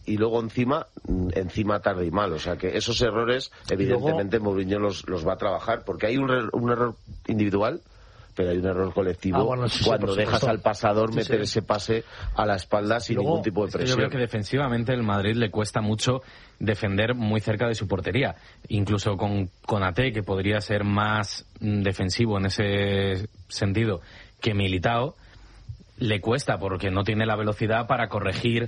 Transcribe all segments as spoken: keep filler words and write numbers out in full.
y luego encima encima tarde y mal. O sea que esos errores, evidentemente, luego... Mourinho los, los va a trabajar, porque hay un, re, un error individual, pero hay un error colectivo ah, bueno, sí, cuando sí, dejas al pasador sí, meter sí. ese pase a la espalda sin luego, ningún tipo de presión. Yo creo que defensivamente el Madrid le cuesta mucho defender muy cerca de su portería. Incluso con Konaté, que podría ser más defensivo en ese sentido que Militao, le cuesta porque no tiene la velocidad para corregir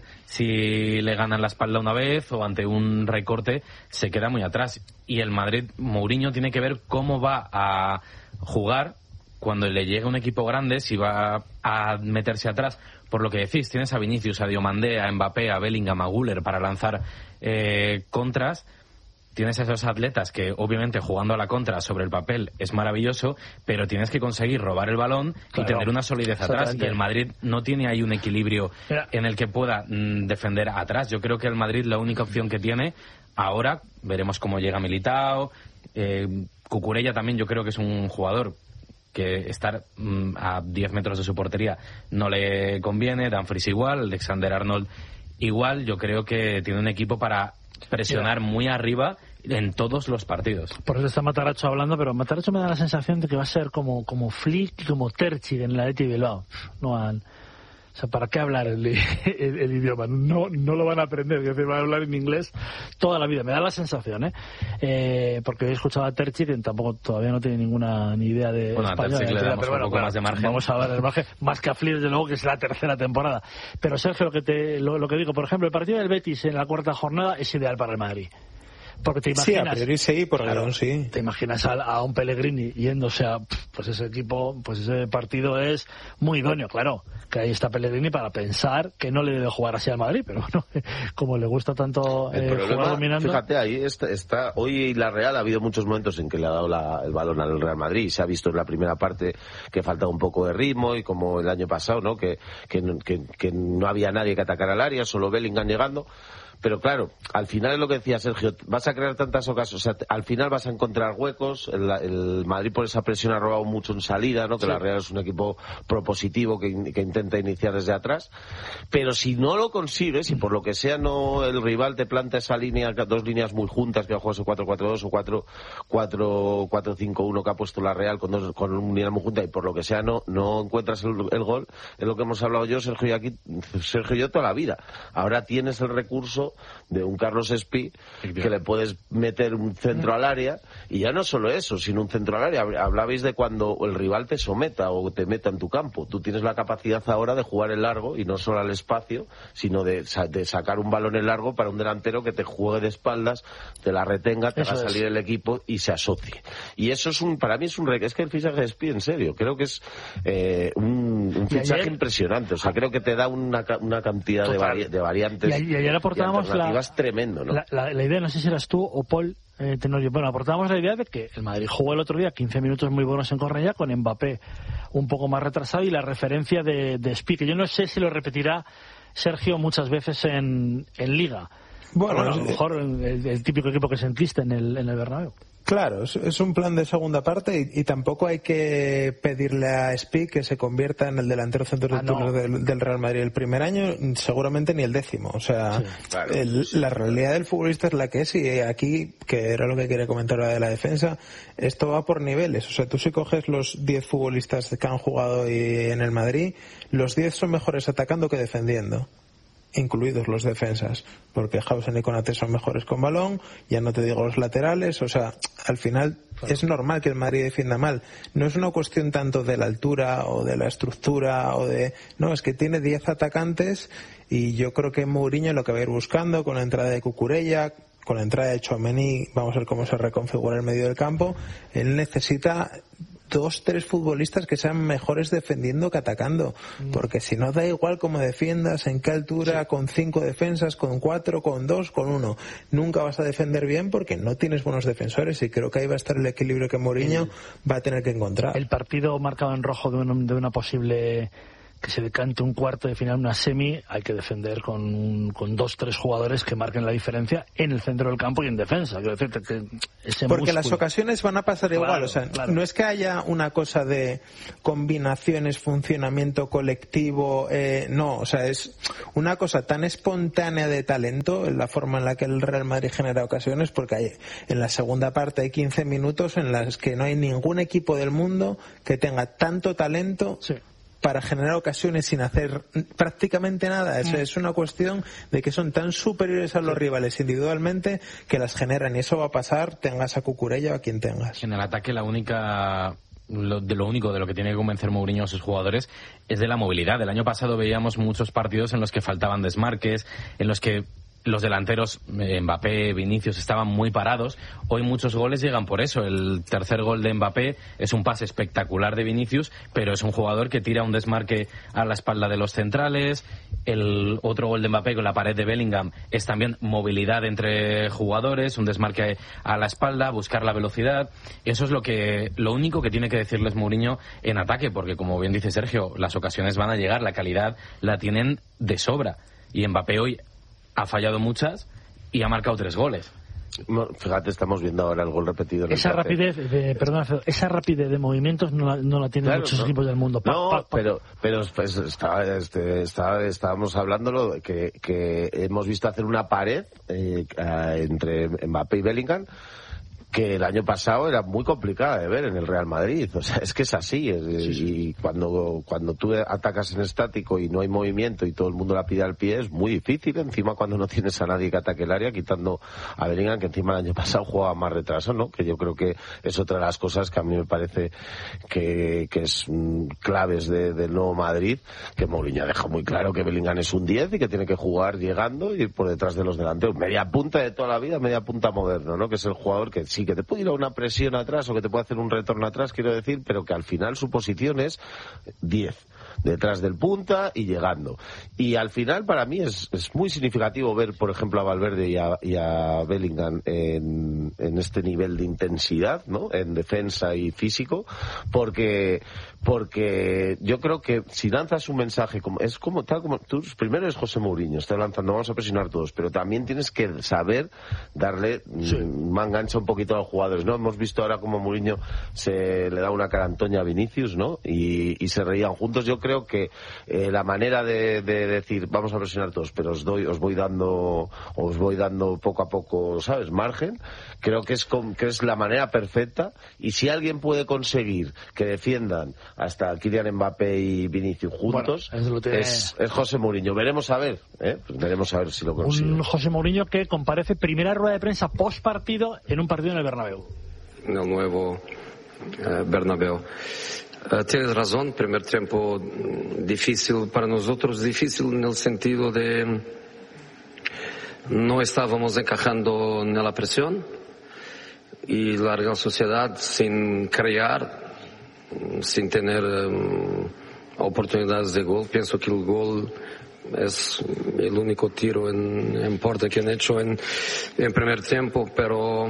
si le ganan la espalda una vez o ante un recorte se queda muy atrás. Y el Madrid, Mourinho tiene que ver cómo va a jugar cuando le llega un equipo grande, si va a meterse atrás. Por lo que decís, tienes a Vinicius, a Diomandé, a Mbappé, a Bellingham, a Güler para lanzar eh, contras. Tienes a esos atletas que, obviamente, jugando a la contra sobre el papel es maravilloso, pero tienes que conseguir robar el balón claro, y tener una solidez atrás. Y el Madrid no tiene ahí un equilibrio Mira. en el que pueda mm, defender atrás. Yo creo que el Madrid la única opción que tiene ahora, veremos cómo llega Militao. Eh, Cucurella también yo creo que es un jugador que estar mm, a diez metros de su portería no le conviene. Dumfries igual, Alexander-Arnold igual. Yo creo que tiene un equipo para presionar muy arriba en todos los partidos. Por eso está Matarazzo hablando, pero Matarazzo me da la sensación de que va a ser como como Flick y como Terzi en la Athletic Bilbao. No han... O sea, ¿para qué hablar el, el, el idioma? No no lo van a aprender, es decir, van a hablar en inglés toda la vida. Me da la sensación, ¿eh? eh porque he escuchado a Terzi, que tampoco todavía no tiene ninguna ni idea de bueno, español. A Terzi le damos pero bueno, un poco claro, más de margen. Vamos a ver el margen, más que a Flick, desde luego, que es la tercera temporada. Pero Sergio, lo que, te, lo, lo que digo, por ejemplo, el partido del Betis en la cuarta jornada es ideal para el Madrid. Porque te imaginas, sí, a priori sí, por claro, sí. Te imaginas a, a un Pellegrini yéndose a, pues ese equipo, pues ese partido es muy idóneo, claro, que ahí está Pellegrini para pensar que no le debe jugar así al Madrid, pero bueno, como le gusta tanto eh, el problema, jugar dominando. Fíjate, ahí está, está, hoy la Real ha habido muchos momentos en que le ha dado la, el balón al Real Madrid, se ha visto en la primera parte que faltaba un poco de ritmo y como el año pasado, ¿no? Que, que, que, que no había nadie que atacara al área, solo Bellingham llegando. Pero claro, al final es lo que decía Sergio, vas a crear tantas ocasiones, o sea, al final vas a encontrar huecos, el, el Madrid por esa presión ha robado mucho en salida, ¿no? Que sí. La Real es un equipo propositivo que, que intenta iniciar desde atrás, pero si no lo consigues, y por lo que sea no el rival te planta esa línea, dos líneas muy juntas, que ha jugado cuatro cuatro dos o cuatro cuatro cinco uno que ha puesto la Real con dos con una línea muy junta, y por lo que sea no no encuentras el, el gol, es lo que hemos hablado yo, Sergio y aquí, Sergio y yo toda la vida. Ahora tienes el recurso de un Carlos Espí que le puedes meter un centro al área, y ya no solo eso, sino un centro al área. Hablabais de cuando el rival te someta o te meta en tu campo. Tú tienes la capacidad ahora de jugar en largo, y no solo al espacio, sino de, de sacar un balón en largo para un delantero que te juegue de espaldas, te la retenga, te haga salir el equipo y se asocie. Y eso es un, para mí es un, es que el fichaje de Espí, en serio, creo que es eh, un, un fichaje ayer, impresionante. O sea, creo que te da una, una cantidad de, vari, de variantes. Y, y ayer aportábamos la, tremendo, ¿no? La, la, la idea, no sé si eras tú o Paul eh, Tenorio, bueno, aportábamos la idea de que el Madrid jugó el otro día quince minutos muy buenos en Cornellá con Mbappé un poco más retrasado, y la referencia de, de Espí, que yo no sé si lo repetirá Sergio muchas veces en, en Liga. Bueno, bueno, a lo mejor el, el típico equipo que sentiste en el, en el Bernabéu. Claro, es, es un plan de segunda parte, y, y tampoco hay que pedirle a Espí que se convierta en el delantero centro ah, no. del, del Real Madrid el primer año, seguramente ni el décimo. O sea, sí, claro, el, sí, la realidad del futbolista es la que es, y aquí, que era lo que quería comentar ahora de la defensa, esto va por niveles. O sea, tú si coges los diez futbolistas que han jugado en el Madrid, los diez son mejores atacando que defendiendo, incluidos los defensas, porque Hausen y Konaté son mejores con balón, ya no te digo los laterales. O sea, al final es normal que el Madrid defienda mal. No es una cuestión tanto de la altura o de la estructura o de... No, es que tiene diez atacantes, y yo creo que Mourinho lo que va a ir buscando con la entrada de Cucurella, con la entrada de Tchouaméni, vamos a ver cómo se reconfigura el medio del campo. Él necesita dos, tres futbolistas que sean mejores defendiendo que atacando, porque si no da igual cómo defiendas, en qué altura, sí. con cinco defensas, con cuatro, con dos, con uno, nunca vas a defender bien porque no tienes buenos defensores, y creo que ahí va a estar el equilibrio que Mourinho va a tener que encontrar. El partido marcado en rojo de, un, de una posible que se decante un cuarto de final, una semi, hay que defender con, un, con dos, tres jugadores que marquen la diferencia en el centro del campo y en defensa. Quiero decirte que ese Porque músculo... las ocasiones van a pasar igual, claro, o sea, claro. no es que haya una cosa de combinaciones, funcionamiento colectivo, eh, no, o sea, es una cosa tan espontánea de talento, en la forma en la que el Real Madrid genera ocasiones, porque hay, en la segunda parte hay quince minutos en las que no hay ningún equipo del mundo que tenga tanto talento sí. para generar ocasiones sin hacer prácticamente nada. Eso mm. es una cuestión de que son tan superiores a los sí. rivales individualmente que las generan, y eso va a pasar tengas a Cucurella o a quien tengas. En el ataque la única... Lo, de lo único de lo que tiene que convencer Mourinho a sus jugadores es de la movilidad. El año pasado veíamos muchos partidos en los que faltaban desmarques, en los que los delanteros, Mbappé, Vinicius, estaban muy parados. Hoy muchos goles llegan por eso. El tercer gol de Mbappé es un pase espectacular de Vinicius, pero es un jugador que tira un desmarque a la espalda de los centrales. El otro gol de Mbappé con la pared de Bellingham es también movilidad entre jugadores, un desmarque a la espalda, buscar la velocidad. Eso es lo que lo único que tiene que decirles Mourinho en ataque, porque como bien dice Sergio, las ocasiones van a llegar, la calidad la tienen de sobra. Y Mbappé hoy ha fallado muchas y ha marcado tres goles. No, fíjate, estamos viendo ahora el gol repetido. En esa el rapidez, de, perdón, esa rapidez de movimientos no la, no la tienen claro, muchos no. equipos del mundo. Pa, no, pa, pa. pero pero pues, está, este, está, estábamos hablándolo que, que hemos visto hacer una pared eh, entre Mbappé y Bellingham, que el año pasado era muy complicada de ver en el Real Madrid. O sea, es que es así. Es, sí, sí. Y cuando, cuando tú atacas en estático y no hay movimiento y todo el mundo la pide al pie, es muy difícil. Encima cuando no tienes a nadie que ataque el área, quitando a Bellingham, que encima el año pasado jugaba más retraso, ¿no? Que yo creo que es otra de las cosas que a mí me parece que, que es mm, claves de, del nuevo Madrid, que Mourinho deja muy claro que Bellingham es un diez y que tiene que jugar llegando y ir por detrás de los delanteros. Media punta de toda la vida, media punta moderno, ¿no? Que es el jugador que sí que te puede ir a una presión atrás o que te puede hacer un retorno atrás, quiero decir, pero que al final su posición es diez, detrás del punta y llegando. Y al final para mí es, es muy significativo ver, por ejemplo, a Valverde y a, y a Bellingham en, en este nivel de intensidad, ¿no? En defensa y físico, porque porque yo creo que si lanzas un mensaje, como, es como tal como tú, primero es José Mourinho, está lanzando, vamos a presionar todos, pero también tienes que saber darle sí. manga ancha un poquito a los jugadores, ¿no? Hemos visto ahora como Mourinho se le da una cara a Antoña a Vinicius, ¿no? Y, y se reían juntos. Yo creo que eh, la manera de, de decir vamos a presionar todos, pero os doy, os voy dando, os voy dando poco a poco, ¿sabes? Margen. Creo que es con, que es la manera perfecta. Y si alguien puede conseguir que defiendan hasta Kylian Mbappé y Vinicius juntos, bueno, tiene... es, es José Mourinho. Veremos a ver, ¿eh? Pues veremos a ver si lo consigue. Un José Mourinho que comparece primera rueda de prensa post partido en un partido en el Bernabéu. En el nuevo eh, Bernabéu. Uh, tienes razón, primer tiempo difícil para nosotros, difícil en el sentido de no estábamos encajando en la presión y la Real Sociedad sin crear, sin tener um, oportunidades de gol. Pienso que el gol es el único tiro en, en puerta que han hecho en, en primer tiempo, pero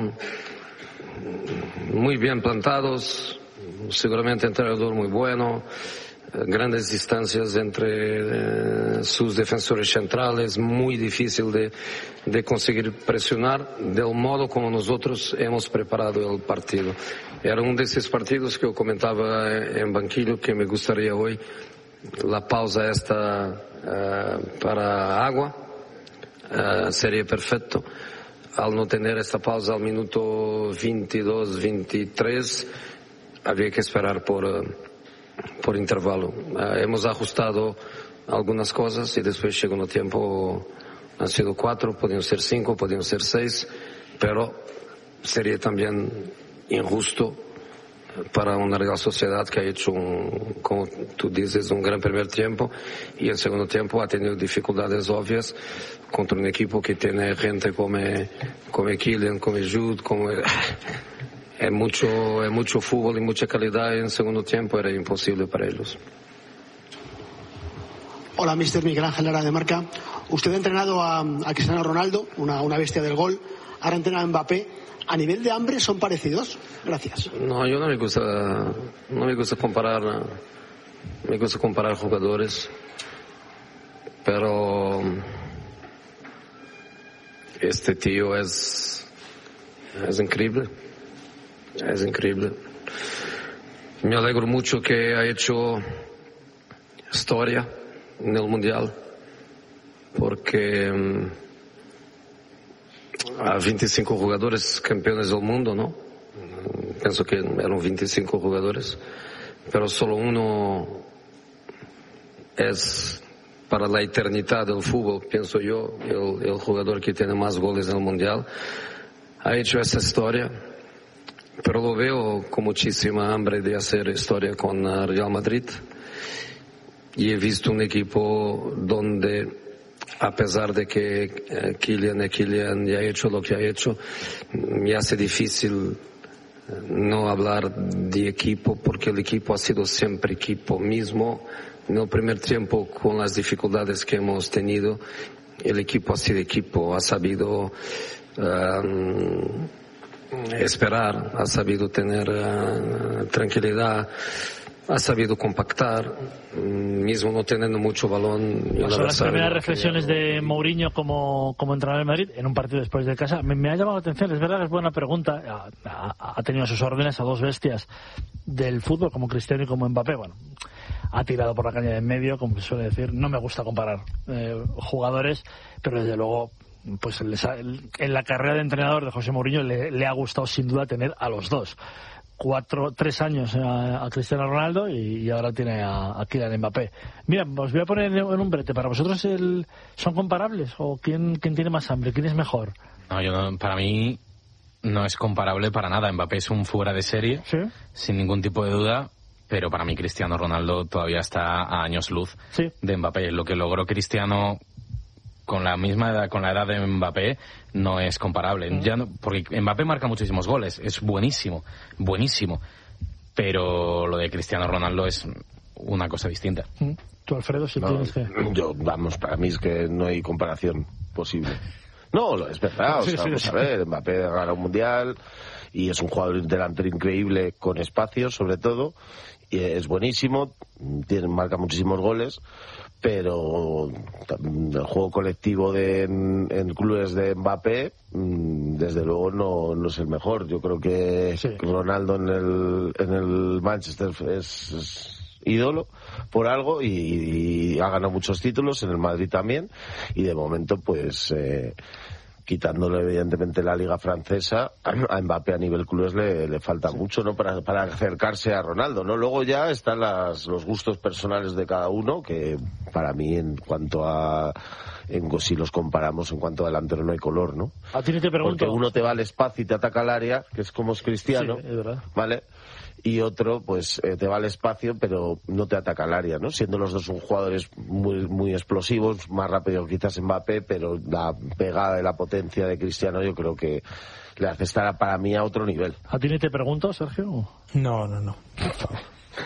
muy bien plantados, seguramente entrenador muy bueno, grandes distancias entre eh, sus defensores centrales, muy difícil de, de conseguir presionar del modo como nosotros hemos preparado el partido. Era uno de esos partidos que yo comentaba en banquillo que me gustaría hoy la pausa esta uh, para agua uh, sería perfecto. Al no tener esta pausa al minuto veintidós, veintitrés, había que esperar por, uh, por intervalo. Uh, hemos ajustado algunas cosas y después llegó un tiempo, han sido cuatro, podían ser cinco, podían ser seis, pero sería también injusto para una Real Sociedad que ha hecho, un, como tú dices, un gran primer tiempo y el segundo tiempo ha tenido dificultades obvias contra un equipo que tiene gente como, como Kylian, como Jude, como... Es mucho, es mucho fútbol y mucha calidad y en el segundo tiempo era imposible para ellos. Hola, mister Miguel Ángel Lara de Marca. Usted ha entrenado a, a Cristiano Ronaldo, una, una bestia del gol. Ahora entrena a Mbappé. ¿A nivel de hambre son parecidos? Gracias. No, yo no me gusta, no me gusta comparar me gusta comparar jugadores, pero este tío es, es increíble, es increíble. Me alegro mucho que ha hecho historia en el Mundial, porque um, hay veinticinco jugadores campeones del mundo, ¿no? Pienso que eran veinticinco jugadores, pero solo uno es para la eternidad del fútbol, pienso yo, el, el jugador que tiene más goles en el Mundial. Ha hecho esa historia, pero lo veo con muchísima hambre de hacer historia con Real Madrid. Y he visto un equipo donde, a pesar de que eh, Kylian, Kylian ya ha hecho lo que ha hecho, me hace difícil no hablar de equipo, porque el equipo ha sido siempre equipo mismo. En el primer tiempo, con las dificultades que hemos tenido, el equipo ha sido equipo, ha sabido um, esperar, ha sabido tener uh, tranquilidad, ha sabido compactar, mismo no teniendo mucho balón. Son las primeras reflexiones de Mourinho como, como entrenador de Madrid en un partido después de casa. Me, me ha llamado la atención, es verdad que es buena pregunta. Ha, ha, ha tenido a sus órdenes a dos bestias del fútbol como Cristiano y como Mbappé. Bueno, ha tirado por la caña de en medio, como se suele decir. No me gusta comparar eh, jugadores, pero desde luego, pues en la carrera de entrenador de José Mourinho le, le ha gustado sin duda tener a los dos. Cuatro, tres años a, a Cristiano Ronaldo y, y ahora tiene a, a Kylian Mbappé. Mira, os voy a poner en, en un brete. ¿Para vosotros el, son comparables? ¿O quién, quién tiene más hambre? ¿Quién es mejor? No, yo no, para mí no es comparable para nada. Mbappé es un fuera de serie, ¿sí?, sin ningún tipo de duda, pero para mí Cristiano Ronaldo todavía está a años luz, ¿sí?, de Mbappé. Lo que logró Cristiano con la misma edad, con la edad de Mbappé, no es comparable. Mm. Ya no, porque Mbappé marca muchísimos goles, es buenísimo, buenísimo, pero lo de Cristiano Ronaldo es una cosa distinta. Mm. Tú, Alfredo, si no, tienes que... Yo, vamos, para mí es que no hay comparación posible. No, es verdad, o sea, sí, sí, vamos sí. a ver, Mbappé gana un mundial y es un jugador delantero increíble, con espacio sobre todo, y es buenísimo, tiene, marca muchísimos goles, pero el juego colectivo de, en, en clubes de Mbappé, desde luego no, no es el mejor. Yo creo que sí. Ronaldo en el, en el Manchester es, es ídolo por algo y, y ha ganado muchos títulos, en el Madrid también, y de momento pues... Eh, quitándole evidentemente la liga francesa, a Mbappé a nivel clubes le, le falta sí. mucho, ¿no?, para, para acercarse a Ronaldo, ¿no? Luego ya están las, los gustos personales de cada uno, que para mí en cuanto a en, si los comparamos en cuanto a delantero no hay color, ¿no? A ti te pregunto. Porque uno te va al espacio y te ataca al área, que es como es Cristiano, sí, es verdad. ¿Vale? Y otro, pues, eh, te va al espacio, pero no te ataca al área, ¿no? Siendo los dos un jugadores muy muy explosivos, más rápido quizás Mbappé, pero la pegada de la potencia de Cristiano yo creo que le hace estar para mí a otro nivel. ¿A ti ni te pregunto, Sergio? No, no, no. Por favor.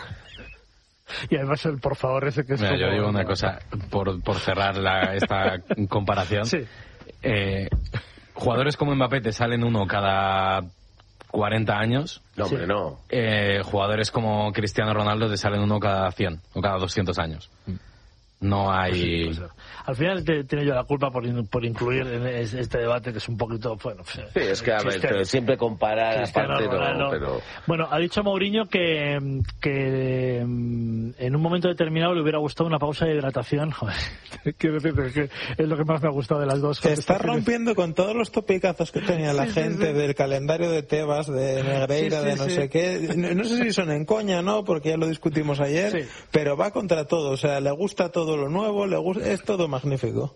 Y además el por favor ese que es... Mira, como... yo digo una cosa, por, por cerrar la, esta comparación. Sí. Eh, jugadores como Mbappé te salen uno cada... cuarenta años. No, hombre, sí. no. Eh, jugadores como Cristiano Ronaldo te salen uno cada cien o cada doscientos años. No hay... Pues sí, pues, al final te, tiene yo la culpa por, in, por incluir en este debate que es un poquito... Bueno, sí, es que a ver, pero siempre comparar aparte no, pero... Bueno, ha dicho Mourinho que, que en un momento determinado le hubiera gustado una pausa de hidratación. Joder, quiero decirte que es lo que más me ha gustado de las dos. Se está rompiendo con todos los topicazos que tenía la sí, gente sí, sí. del calendario de Tebas, de Negreira, sí, sí, de no sí. sé qué. No, no sé si son en coña, ¿no? Porque ya lo discutimos ayer, sí. pero va contra todo. O sea, le gusta todo lo nuevo, le gusta, es todo magnífico.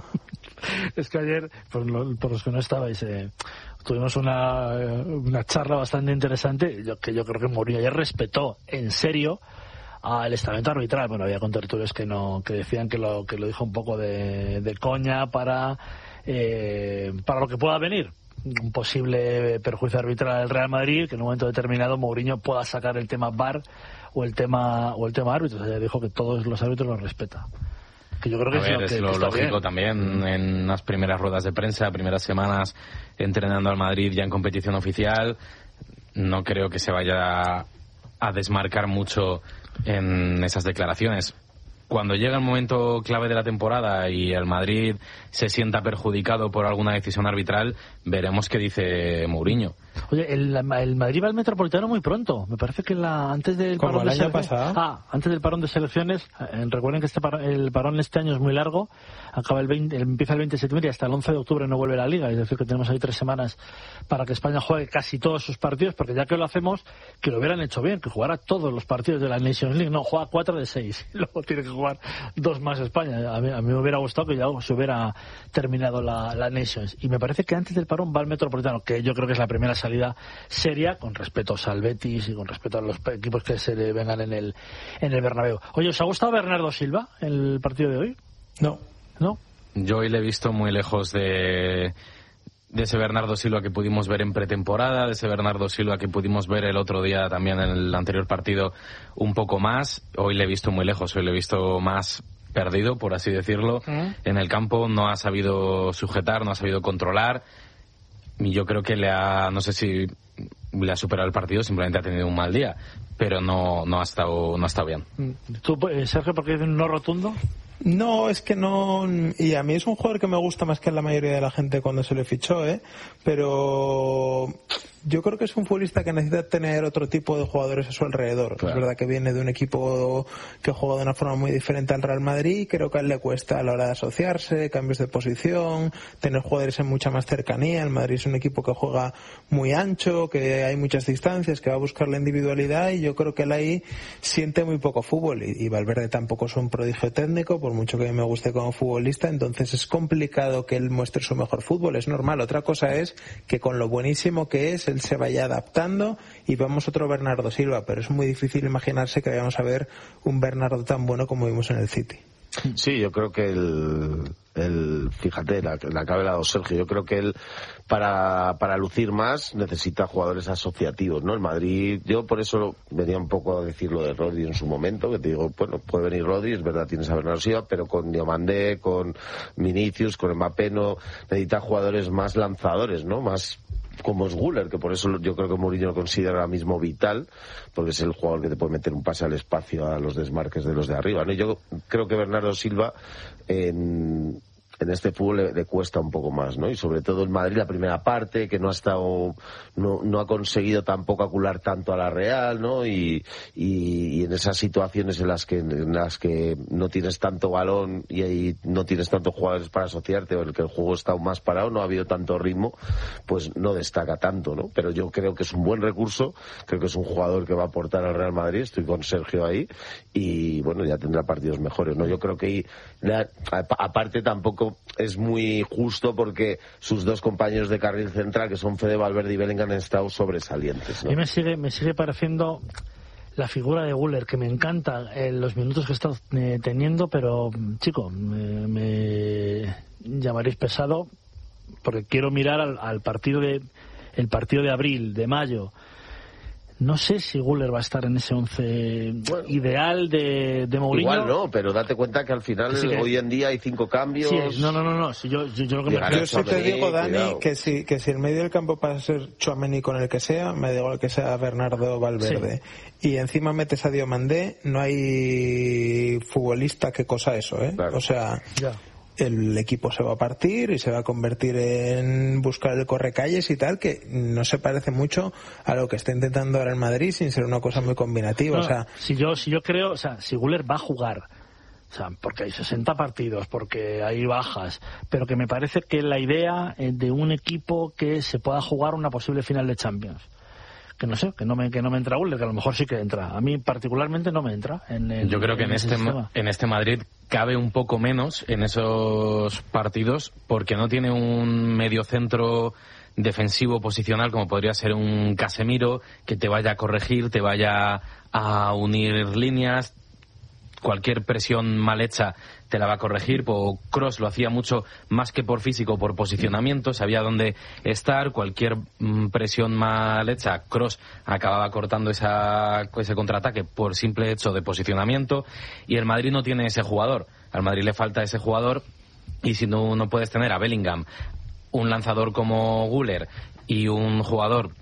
Es que ayer, por, lo, por los que no estabais, eh, tuvimos una, una charla bastante interesante, yo, que yo creo que Mourinho ayer respetó en serio al estamento arbitral. Bueno, había contertulios que no, que decían que lo, que lo dijo un poco de, de coña para, eh, para lo que pueda venir. Un posible perjuicio arbitral al Real Madrid, que en un momento determinado Mourinho pueda sacar el tema V A R o el tema o el tema árbitros. O sea, dijo que todos los árbitros los respeta. Que yo creo que a ver, es, es lo, que, lo que lógico bien. También en las primeras ruedas de prensa, primeras semanas entrenando al Madrid ya en competición oficial. No creo que se vaya a desmarcar mucho en esas declaraciones. Cuando llega el momento clave de la temporada y el Madrid se sienta perjudicado por alguna decisión arbitral, veremos qué dice Mourinho. Oye, el, el Madrid va al Metropolitano muy pronto. Me parece que la, antes del Como parón el de año pasado. Ah, antes del parón de selecciones. Eh, recuerden que este par, el parón este año es muy largo. Acaba el veinte, empieza el veinte de septiembre y hasta el once de octubre no vuelve la Liga. Es decir, que tenemos ahí tres semanas para que España juegue casi todos sus partidos, porque ya que lo hacemos, que lo hubieran hecho bien, que jugara todos los partidos de la Nations League. No, juega cuatro de seis. Luego tiene que jugar dos más España. A mí, a mí me hubiera gustado que ya se hubiera terminado la, la Nations. Y me parece que antes del parón va al Metropolitano, que yo creo que es la primera salida seria, con respeto al Betis y con respeto a los equipos que se le vengan en el en el Bernabéu. Oye, ¿os ha gustado Bernardo Silva el partido de hoy? No. ¿No? Yo hoy le he visto muy lejos de, de ese Bernardo Silva que pudimos ver en pretemporada, de ese Bernardo Silva que pudimos ver el otro día también en el anterior partido un poco más. Hoy le he visto muy lejos, hoy le he visto más perdido, por así decirlo. ¿Eh? En el campo no ha sabido sujetar, no ha sabido controlar. Y yo creo que le ha, no sé si le ha superado el partido, simplemente ha tenido un mal día, pero no no ha estado no ha estado bien. ¿Tú, Sergio, por qué dices un no rotundo? No, es que no, y a mí es un jugador que me gusta más que a la mayoría de la gente cuando se le fichó, ¿eh? Pero yo creo que es un futbolista que necesita tener otro tipo de jugadores a su alrededor. Claro. Es verdad que viene de un equipo que juega de una forma muy diferente al Real Madrid, creo que a él le cuesta a la hora de asociarse, cambios de posición, tener jugadores en mucha más cercanía. El Madrid es un equipo que juega muy ancho, que hay muchas distancias, que va a buscar la individualidad, y yo creo que él ahí siente muy poco fútbol, y, y Valverde tampoco es un prodigio técnico, por mucho que a mí me guste como futbolista, entonces es complicado que él muestre su mejor fútbol, es normal. Otra cosa es que con lo buenísimo que es, él se vaya adaptando y vemos otro Bernardo Silva, pero es muy difícil imaginarse que vayamos a ver un Bernardo tan bueno como vimos en el City. Sí, yo creo que el, el fíjate, la, la que ha hablado Sergio, yo creo que él para, para lucir más necesita jugadores asociativos, ¿no? El Madrid, yo por eso venía un poco a decir lo de Rodri en su momento, que te digo, bueno, puede venir Rodri, es verdad, tienes a Bernardo Silva, pero con Diomandé, con Vinicius, con Mbappé, no, necesita jugadores más lanzadores, ¿no? Más como es Güler, que por eso yo creo que Mourinho lo considera ahora mismo vital, porque es el jugador que te puede meter un pase al espacio a los desmarques de los de arriba, ¿no? Y yo creo que Bernardo Silva en, en este fútbol le, le cuesta un poco más, ¿no? Y sobre todo en Madrid la primera parte, que no ha estado, no, no ha conseguido tampoco acular tanto a la Real, ¿no? Y, y, y en esas situaciones en las que en las que no tienes tanto balón y ahí no tienes tantos jugadores para asociarte, o en el que el juego está aún más parado, no ha habido tanto ritmo, pues no destaca tanto, ¿no? Pero yo creo que es un buen recurso, creo que es un jugador que va a aportar al Real Madrid, estoy con Sergio ahí, y bueno, ya tendrá partidos mejores, ¿no? Yo creo que la, aparte tampoco es muy justo, porque sus dos compañeros de carril central, que son Fede Valverde y Bellingham, han estado sobresalientes, ¿no? A mí me sigue, me sigue pareciendo la figura de Güler, que me encanta en los minutos que está eh, teniendo, pero chico, me, me llamaréis pesado, porque quiero mirar al, al partido de el partido de abril, de mayo. No sé si Güler va a estar en ese once bueno, ideal de, de Mourinho. Igual no, pero date cuenta que al final sí que hoy en día hay cinco cambios. Sí, no, no, no, no. Si yo, yo, yo, lo que me... yo sí te digo, Dani, cuidado. que si que si el medio del campo pasa a ser Tchouaméni con el que sea, me digo el que sea Bernardo Valverde. Sí. Y encima metes a Diomandé, no hay futbolista que cosa eso, ¿eh? Claro. O sea... Ya. El equipo se va a partir y se va a convertir en buscar el correcalles y tal, que no se parece mucho a lo que está intentando ahora el Madrid, sin ser una cosa muy combinativa. No, o sea, si yo si yo creo, o sea, si Güler va a jugar, o sea, porque hay sesenta partidos, porque hay bajas, pero que me parece que la idea de un equipo que se pueda jugar una posible final de Champions, que no sé, que no me que no me entra Güler, que a lo mejor sí que entra. A mí particularmente no me entra. En el, Yo creo que en, en este sistema. en este Madrid cabe un poco menos en esos partidos, porque no tiene un mediocentro defensivo posicional como podría ser un Casemiro, que te vaya a corregir, te vaya a unir líneas. Cualquier presión mal hecha te la va a corregir. Kroos lo hacía mucho más que por físico, por posicionamiento, sabía dónde estar. Cualquier mm, presión mal hecha, Kroos acababa cortando esa, ese contraataque por simple hecho de posicionamiento. Y el Madrid no tiene ese jugador. Al Madrid le falta ese jugador, y si no, no puedes tener a Bellingham, un lanzador como Güler y un jugador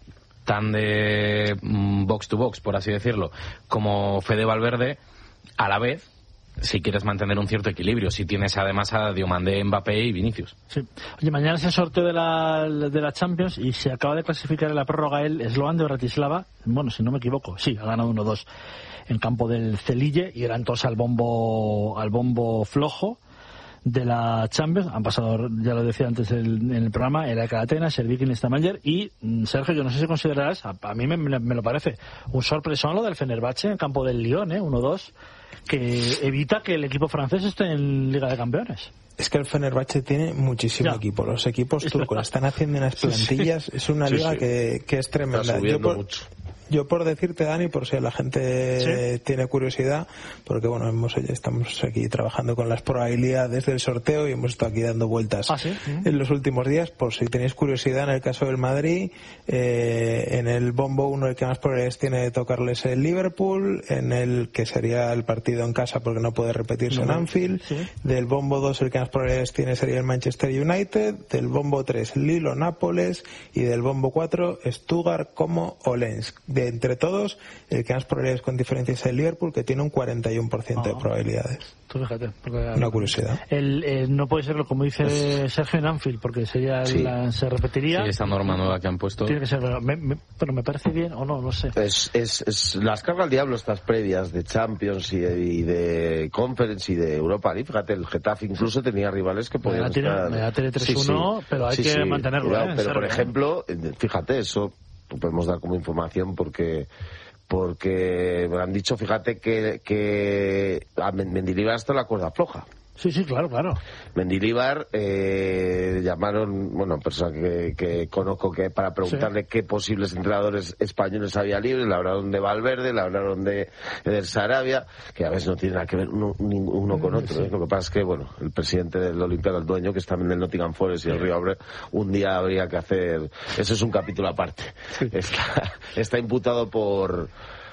tan de mm, box to box, por así decirlo, como Fede Valverde, a la vez, si quieres mantener un cierto equilibrio, si tienes además a Diomandé, Mbappé y Vinicius. Sí. Oye, mañana es el sorteo de la, de la Champions y se acaba de clasificar en la prórroga el Slovan de Bratislava. Bueno, si no me equivoco, sí, ha ganado uno dos en campo del Celille y era entonces al bombo, al bombo flojo de la Champions. Han pasado, ya lo decía antes el, en el programa, el A E K Atenas, el Viking Stavanger y, Sergio, yo no sé si considerarás, a, a mí me, me, me lo parece, un sorpresón lo del Fenerbahce en campo del Lyon, ¿eh? uno dos, que evita que el equipo francés esté en Liga de Campeones. Es que el Fenerbahce tiene muchísimo ya. equipo. Los equipos turcos están haciendo unas plantillas. Sí, sí. Es una sí, liga sí. Que, que es tremenda. Está subiendo yo por, mucho. Yo por decirte, Dani, por si la gente ¿Sí? tiene curiosidad, porque bueno, hemos estamos aquí trabajando con las probabilidades del sorteo y hemos estado aquí dando vueltas ¿Ah, sí? en los últimos días, por si tenéis curiosidad, en el caso del Madrid, eh, en el bombo uno el que más probabilidades tiene de tocarles el Liverpool, en el que sería el partido en casa porque no puede repetirse no, en Anfield, ¿sí? Del bombo dos el que más probabilidades tiene sería el Manchester United, del bombo tres Lilo Nápoles y del bombo cuatro Stuttgart como Olensk. De entre todos, el que más probabilidades con diferencia es el Liverpool, que tiene un cuarenta y uno por ciento ah, de probabilidades. Tú fíjate. Porque, una curiosidad. El, el, no puede serlo, como dice Sergio, en Anfield, porque sería sí. la, se repetiría. Sí, esta norma nueva que han puesto. Tiene que ser, pero me, me, pero me parece bien o no, no sé. Es, es, es las cargas al diablo estas previas de Champions y de, y de Conference y de Europa League. Fíjate, el Getafe incluso tenía rivales que podían tiene, estar... Me da tres uno, sí, sí. pero hay sí, que sí. mantenerlo. Cuidado, ¿eh? Pero, por Sergio, ejemplo, fíjate, eso lo podemos dar como información porque... porque me han dicho, fíjate, que, que a Mendilibar está la cuerda floja. Sí, sí, claro, claro. Mendilibar, eh, llamaron, bueno, persona que, que conozco que para preguntarle sí. qué posibles entrenadores españoles había libres, le hablaron de Valverde, le hablaron de, de Sarabia, que a veces no tiene nada que ver uno, uno con otro. Sí. ¿eh? Lo que pasa es que, bueno, el presidente del Olympiacos, el dueño, que está en el Nottingham Forest y el Río Abre, un día habría que hacer, eso es un capítulo aparte. Sí. Está, está imputado por...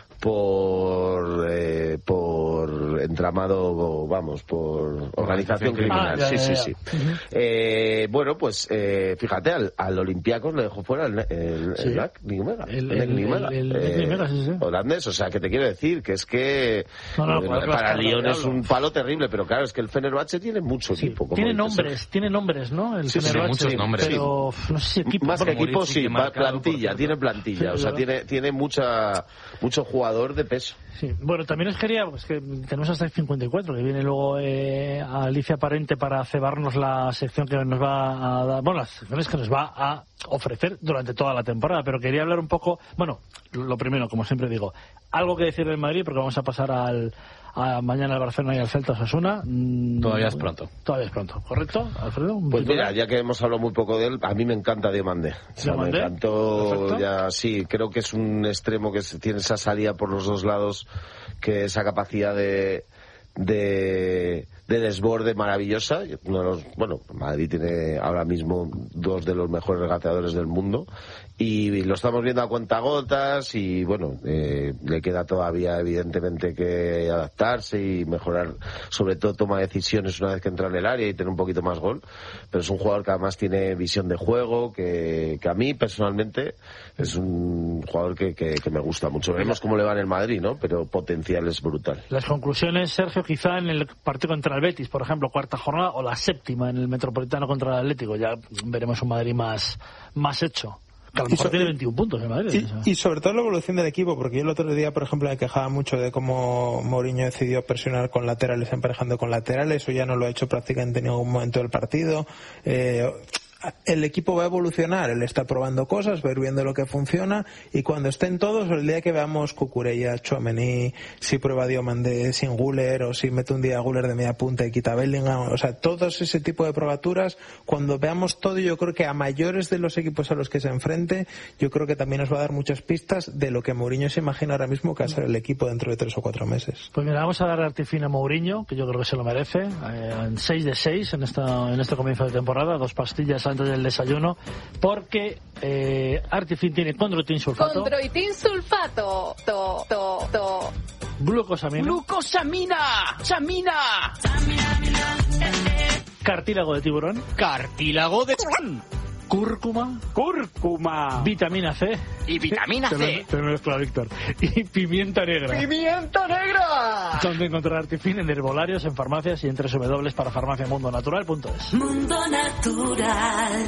por eh, por entramado, vamos, por organización criminal. Ah, ya, sí, ya, ya. sí, sí. Uh-huh. Eh, bueno, pues eh, fíjate, al, al Olympiacos le dejó fuera el el, sí. el, el, Nimega, el, el, el, Nimega, el, el, el eh, Nimega, sí, sí. holandés, o sea, que te quiero decir que es que no, no, eh, para, para Lyon es un palo terrible, pero claro, es que el Fenerbahce tiene mucho sí. equipo. Como tiene nombres, ser. tiene nombres, ¿no? El sí, Fenerbahce, sí, muchos nombres. Pero sí. no sé si equipo. Más que equipo, sí, plantilla, tiene plantilla, sí, o sea, claro. tiene tiene mucha mucho jugador de peso. Sí. Bueno, también os quería, pues que tenemos hasta el cincuenta y cuatro, que viene luego eh, Alicia Parente para cebarnos la sección que nos va a dar, bueno, las secciones que nos va a ofrecer durante toda la temporada, pero quería hablar un poco, bueno, lo primero, como siempre digo, algo que decir del Madrid, porque vamos a pasar al a mañana al Barcelona y al Celta Osasuna. Todavía es pronto. Todavía es pronto, ¿correcto, Alfredo? Pues mira, ya que hemos hablado muy poco de él, a mí me encanta Diomandé. O sea, me encantó. Perfecto. Ya, sí, creo que es un extremo que tiene esa salida por los dos lados, que esa capacidad de de, de desborde maravillosa. Uno de los, bueno, Madrid tiene ahora mismo dos de los mejores regateadores del mundo y lo estamos viendo a cuentagotas y bueno, eh, le queda todavía evidentemente que adaptarse y mejorar, sobre todo toma decisiones una vez que entra en el área y tener un poquito más gol, pero es un jugador que además tiene visión de juego, que, que a mí personalmente es un jugador que, que, que me gusta mucho. Veremos cómo le va en el Madrid, ¿no? Pero potencial es brutal. Las conclusiones, Sergio, quizá en el partido contra el Betis, por ejemplo, cuarta jornada, o la séptima en el Metropolitano contra el Atlético, ya veremos un Madrid más, más hecho. Que a lo mejor so, tiene veintiún puntos en Madrid. Y, o sea. y sobre todo la evolución del equipo, porque yo el otro día, por ejemplo, me quejaba mucho de cómo Mourinho decidió presionar con laterales, emparejando con laterales, eso ya no lo ha hecho prácticamente en ningún momento del partido. Eh, el equipo va a evolucionar, él está probando cosas, va a ir viendo lo que funciona y cuando estén todos, el día que veamos Cucurella, Tchouaméni, si prueba Diomandé sin Güler o si mete un día a Güler de media punta y quita a Bellingham, o sea, todos ese tipo de probaturas, cuando veamos todo, yo creo que a mayores de los equipos a los que se enfrente, yo creo que también nos va a dar muchas pistas de lo que Mourinho se imagina ahora mismo que va a ser el equipo dentro de tres o cuatro meses. Pues mira, vamos a dar artifina a Mourinho, que yo creo que se lo merece, eh, en seis de seis en, esta, en este comienzo de temporada, dos pastillas antes del desayuno, porque eh, Artifin tiene condroitin sulfato. Condroitin sulfato. To, to, to. Glucosamina. Glucosamina. Samina. Cartílago de tiburón. Cartílago de tiburón. cúrcuma, cúrcuma, vitamina C y vitamina te C. Lo, te lo mezcla, Víctor. Y pimienta negra. ¡Pimienta negra! Donde encontrar Artifin en herbolarios, en farmacias y en doble u doble u doble u para farmacia mundo natural punto es. Mundo Natural.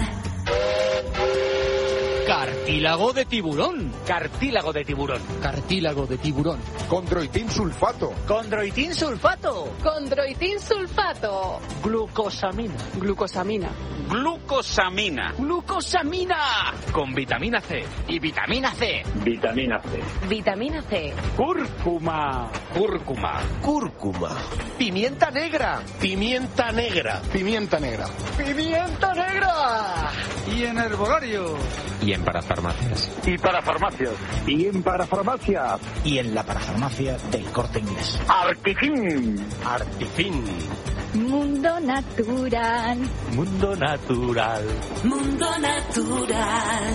Cartílago de tiburón. Cartílago de tiburón. Cartílago de tiburón. Condroitin sulfato. Condroitin sulfato. Condroitin sulfato. Glucosamina. Glucosamina. Glucosamina. Glucosamina. Con vitamina C. Y vitamina C. Vitamina C. Vitamina C. Cúrcuma. Cúrcuma. Cúrcuma. Pimienta negra. Pimienta negra. Pimienta negra. Pimienta negra. Y en herbolario. Y en parafarmacias. Y para farmacias. Y en parafarmacias. Y en la parafarmacia del Corte Inglés. Artifin. Artifin. Mundo Natural. Mundo Natural. Mundo Natural.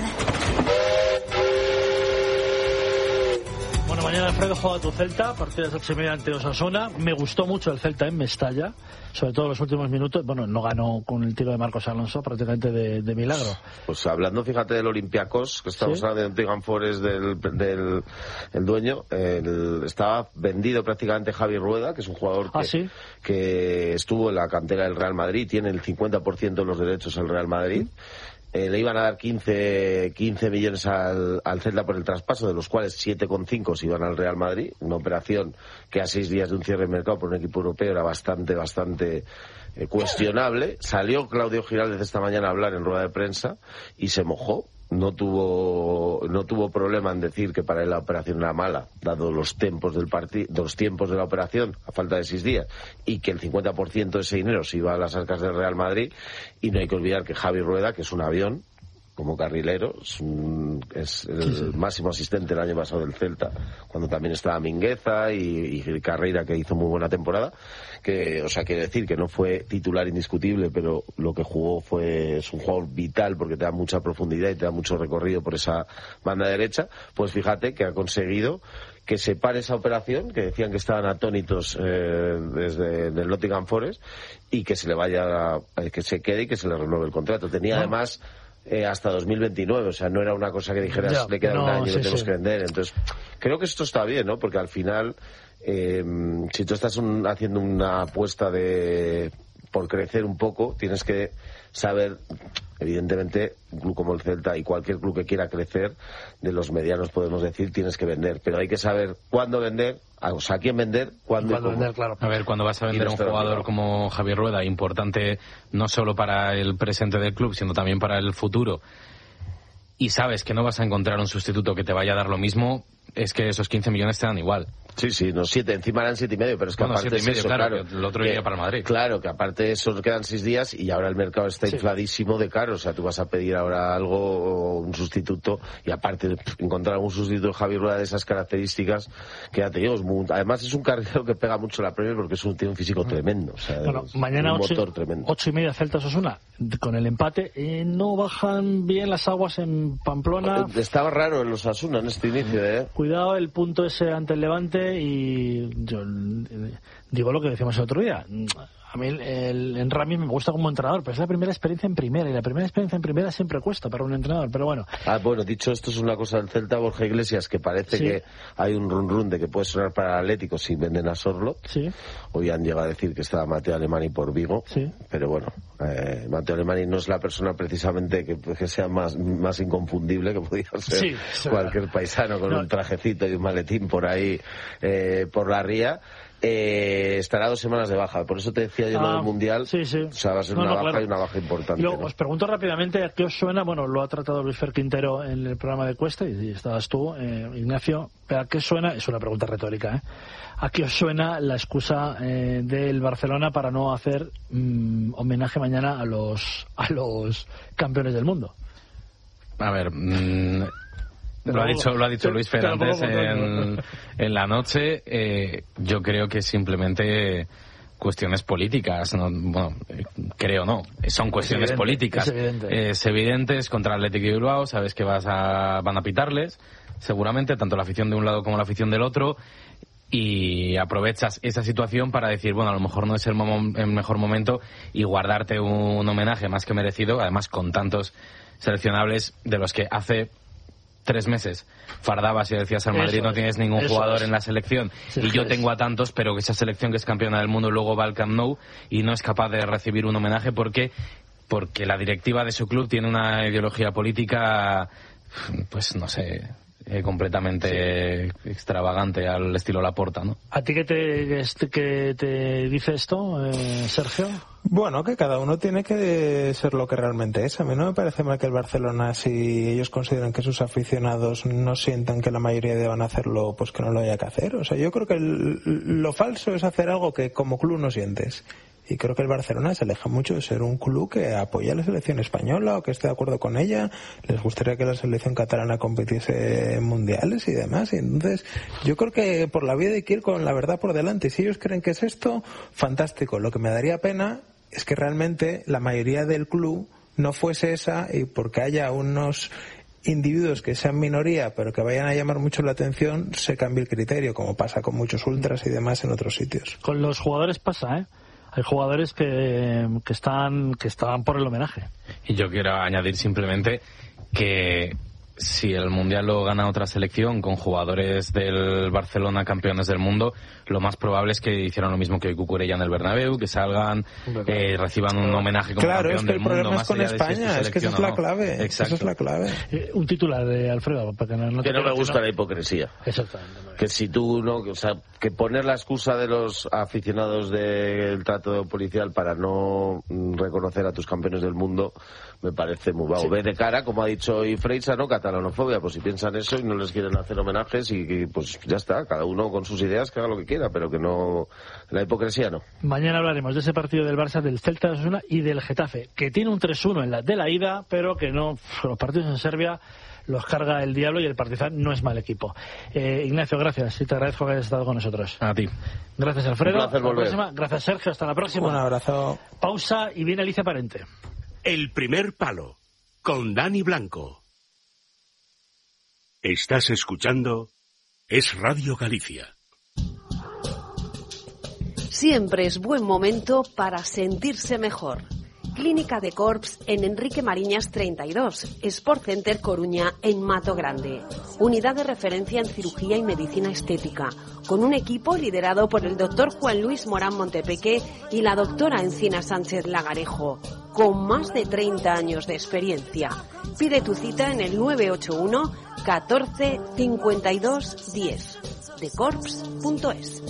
Bueno, mañana Alfredo juega tu Celta, partidas de ocho y media ante Osasuna. Me gustó mucho el Celta en Mestalla, sobre todo los últimos minutos. Bueno, no ganó con el tiro de Marcos Alonso, prácticamente de, de milagro. Pues hablando, fíjate, del Olympiacos, que estamos ¿Sí? hablando de Nottingham Forest, del, del el dueño, el, estaba vendido prácticamente Javi Rueda, que es un jugador que, ¿Ah, sí? que estuvo en la cantera del Real Madrid, tiene el cincuenta por ciento de los derechos al Real Madrid. Eh, le iban a dar quince, quince millones al, al Celta por el traspaso, de los cuales siete coma cinco se iban al Real Madrid. Una operación que a seis días de un cierre de mercado por un equipo europeo era bastante, bastante eh, cuestionable. Salió Claudio Giraldez esta mañana a hablar en rueda de prensa y se mojó. No tuvo no tuvo problema en decir que para él la operación era mala, dado los tiempos del partido, los tiempos de la operación, a falta de seis días, y que el cincuenta por ciento de ese dinero se iba a las arcas del Real Madrid. Y no hay que olvidar que Javi Rueda, que es un avión, como carrilero, es, un, es el sí, sí. máximo asistente el año pasado del Celta, cuando también estaba Mingueza y, y Carreira, que hizo muy buena temporada, que, o sea, quiere decir que no fue titular indiscutible, pero lo que jugó fue, es un jugador vital porque te da mucha profundidad y te da mucho recorrido por esa banda derecha. Pues fíjate que ha conseguido que se pare esa operación, que decían que estaban atónitos eh, desde el Nottingham Forest, y que se le vaya, eh, que se quede y que se le renueve el contrato. Tenía no. además Eh, hasta dos mil veintinueve, o sea, no era una cosa que dijeras ya, le queda no, un año y sí, lo tenemos sí. que vender. Entonces, creo que esto está bien, ¿no? Porque al final, eh, si tú estás un, haciendo una apuesta de por crecer un poco, tienes que saber, evidentemente, un club como el Celta y cualquier club que quiera crecer, de los medianos podemos decir, tienes que vender, pero hay que saber cuándo vender, o sea, a quién vender, cuándo, cuándo vender, claro. A ver, cuando vas a vender a un jugador como Javier Rueda, importante no solo para el presente del club, sino también para el futuro, y sabes que no vas a encontrar un sustituto que te vaya a dar lo mismo, es que esos quince millones te dan igual. Sí, sí, no siete, encima eran siete y medio, pero es que bueno, aparte siete y medio, eso, claro, claro, el otro iría para Madrid. Claro, que aparte de eso quedan seis días y ahora el mercado está sí. infladísimo de caro, o sea, tú vas a pedir ahora algo, un sustituto, y aparte encontrar un sustituto de Javi Rueda de esas características, que ya te digo, es muy, además es un carrilero que pega mucho la Premier porque es un, tiene un físico tremendo, o sea, bueno, es mañana un ocho, motor tremendo. Ocho y media Celta Osasuna, con el empate, eh, no bajan bien las aguas en Pamplona. Estaba raro en los Osasuna en este inicio, eh. Cuidado el punto ese ante el Levante, y yo digo lo que decíamos el otro día. A mí el, el, el Rami me gusta como entrenador, pero es la primera experiencia en primera, y la primera experiencia en primera siempre cuesta para un entrenador, pero bueno. Ah, bueno, dicho esto, es una cosa del Celta, Borja Iglesias, que parece sí. que hay un run run de que puede sonar para el Atlético si venden a Sorlo. Sí. Hoy han llegado a decir que estaba Mateo Alemany por Vigo, sí. pero bueno, eh, Mateo Alemany no es la persona precisamente que, que sea más, más inconfundible que podría ser sí, cualquier paisano con no. un trajecito y un maletín por ahí, eh, por la ría. Eh, estará dos semanas de baja, por eso te decía yo ah, lo del Mundial, sí, sí. o sea, va a ser no, una no, baja claro. y una baja importante. Yo ¿no? os pregunto rápidamente a qué os suena, bueno, lo ha tratado Luis Fer Quintero en el programa de Cuesta, y estabas tú, eh, Ignacio, pero ¿a qué suena? Es una pregunta retórica, ¿eh? ¿A qué os suena la excusa eh, del Barcelona para no hacer mmm, homenaje mañana a los a los campeones del mundo? A ver... Mmm... Lo ha dicho, lo ha dicho Luis Fer antes en, en la noche. Eh, yo creo que simplemente cuestiones políticas. ¿no? Bueno, eh, creo no. Son cuestiones es evidente, políticas. Es evidente. Es evidente, es contra Athletic y Bilbao. Sabes que vas a, van a pitarles, seguramente, tanto la afición de un lado como la afición del otro. Y aprovechas esa situación para decir, bueno, a lo mejor no es el, mom- el mejor momento, y guardarte un homenaje más que merecido, además con tantos seleccionables de los que hace tres meses fardabas y decías al Madrid Eso no es, tienes ningún eso jugador es. en la selección Sí, y yo es. tengo a tantos, pero que esa selección que es campeona del mundo luego va al Camp Nou y no es capaz de recibir un homenaje porque porque la directiva de su club tiene una ideología política, pues no sé, eh, completamente sí. extravagante al estilo Laporta, ¿no? ¿A ti qué te, que te dice esto, eh, Sergio? Bueno, que cada uno tiene que ser lo que realmente es. A mí no me parece mal que el Barcelona, si ellos consideran que sus aficionados no sientan que la mayoría deban hacerlo, pues que no lo haya que hacer. O sea, yo creo que el, lo falso es hacer algo que como club no sientes. Y creo que el Barcelona se aleja mucho de ser un club que apoya a la selección española o que esté de acuerdo con ella. Les gustaría que la selección catalana compitiese en mundiales y demás. Y entonces, yo creo que por la vida hay que ir con la verdad por delante. Y si ellos creen que es esto, fantástico. Lo que me daría pena es que realmente la mayoría del club no fuese esa y porque haya unos individuos que sean minoría pero que vayan a llamar mucho la atención, se cambie el criterio, como pasa con muchos ultras y demás en otros sitios. Con los jugadores pasa, ¿eh? Hay jugadores que, que están que estaban por el homenaje. Y yo quiero añadir simplemente que si el Mundial lo gana otra selección con jugadores del Barcelona campeones del mundo, lo más probable es que hicieran lo mismo que Cucurella en el Bernabéu, que salgan, eh, reciban un homenaje como claro, campeón es que del el problema mundo. es con España, es, es que esa es la clave. Esa es la clave. Eh, un titular de Alfredo, para que no, no que te no me gusta no. la hipocresía. Exactamente. Que si tú no, o sea, que poner la excusa de los aficionados del trato policial para no reconocer a tus campeones del mundo me parece muy vago. Sí. Ve de cara, como ha dicho hoy Freisa, ¿no? Catalanofobia, pues si piensan eso y no les quieren hacer homenajes y, y pues ya está, cada uno con sus ideas que haga lo que quiera, pero que no, la hipocresía no. Mañana hablaremos de ese partido del Barça, del Celta de Osasuna y del Getafe, que tiene un tres uno en la de la ida, pero que no, los partidos en Serbia los carga el diablo y el Partizan no es mal equipo. Eh, Ignacio, gracias y te agradezco que hayas estado con nosotros. A ti. Gracias, Alfredo. Un placer volver. Hasta la próxima. Gracias, Sergio. Hasta la próxima. Un abrazo. Pausa y viene Alicia Parente. El primer palo, con Dani Blanco. Estás escuchando Es Radio Galicia. Siempre es buen momento para sentirse mejor. Clínica de Corps en Enrique Mariñas treinta y dos, Sport Center Coruña en Mato Grande. Unidad de referencia en cirugía y medicina estética, con un equipo liderado por el doctor Juan Luis Morán Montepeque y la doctora Encina Sánchez Lagarejo, con más de treinta años de experiencia. Pide tu cita en el nueve ocho uno catorce cincuenta y dos diez, de corps punto es.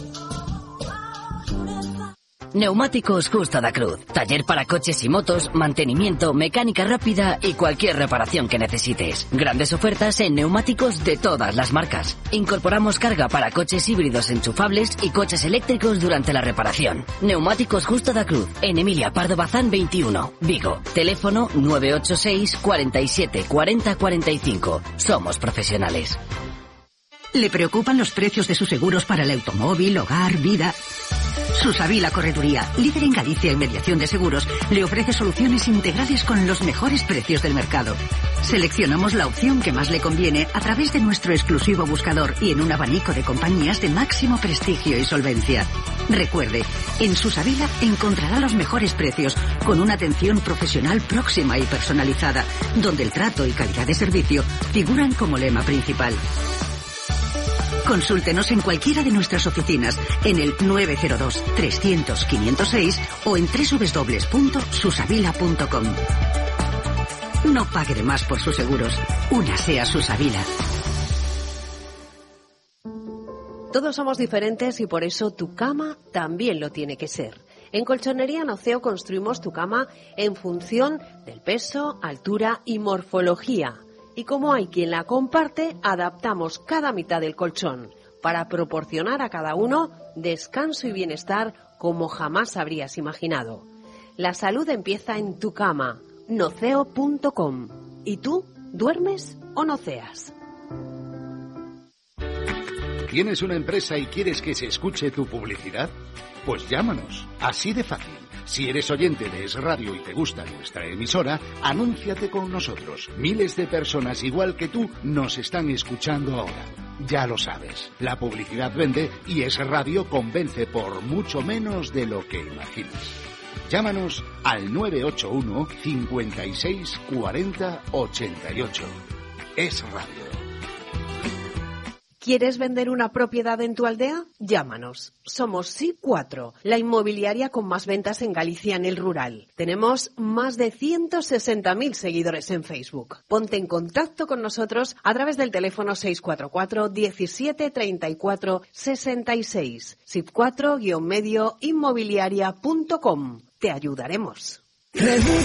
Neumáticos Justo da Cruz. Taller para coches y motos, mantenimiento, mecánica rápida y cualquier reparación que necesites. Grandes ofertas en neumáticos de todas las marcas. Incorporamos carga para coches híbridos enchufables y coches eléctricos durante la reparación. Neumáticos Justo da Cruz. En Emilia Pardo Bazán veintiuno, Vigo. Teléfono nueve ocho seis cuarenta y siete cuarenta cuarenta y cinco. Somos profesionales. ¿Le preocupan los precios de sus seguros para el automóvil, hogar, vida? Susavila Correduría, líder en Galicia en mediación de seguros, le ofrece soluciones integrales con los mejores precios del mercado. Seleccionamos la opción que más le conviene a través de nuestro exclusivo buscador y en un abanico de compañías de máximo prestigio y solvencia. Recuerde, en Susavila encontrará los mejores precios con una atención profesional próxima y personalizada, donde el trato y calidad de servicio figuran como lema principal. Consúltenos en cualquiera de nuestras oficinas en el nueve cero dos trescientos quinientos seis o en doble u doble u doble u punto susavila punto com. No pague de más por sus seguros. Únase a Susavila. Todos somos diferentes y por eso tu cama también lo tiene que ser. En Colchonería Noceo construimos tu cama en función del peso, altura y morfología. Y como hay quien la comparte, adaptamos cada mitad del colchón para proporcionar a cada uno descanso y bienestar como jamás habrías imaginado. La salud empieza en tu cama, noceo punto com. ¿Y tú, duermes o noceas? ¿Tienes una empresa y quieres que se escuche tu publicidad? Pues llámanos, así de fácil. Si eres oyente de Es Radio y te gusta nuestra emisora, anúnciate con nosotros. Miles de personas igual que tú nos están escuchando ahora. Ya lo sabes, la publicidad vende y Es Radio convence por mucho menos de lo que imaginas. Llámanos al nueve ocho uno, cincuenta y seis, cuarenta, ochenta y ocho. Es Radio. ¿Quieres vender una propiedad en tu aldea? Llámanos. Somos S I P cuatro, la inmobiliaria con más ventas en Galicia en el rural. Tenemos más de ciento sesenta mil seguidores en Facebook. Ponte en contacto con nosotros a través del teléfono seis cuatro cuatro, diecisiete, treinta y cuatro, sesenta y seis. S I P cuatro guion medio inmobiliaria punto com. Te ayudaremos.